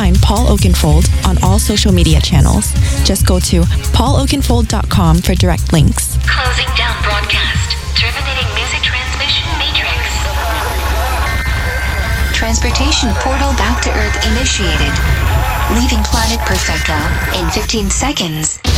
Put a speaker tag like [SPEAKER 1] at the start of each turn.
[SPEAKER 1] find Paul Oakenfold on all social media channels. Just go to pauloakenfold.com for direct links.
[SPEAKER 2] Closing down broadcast. Terminating music transmission matrix. Transportation portal back to Earth initiated. Leaving planet Perfecta in 15 seconds.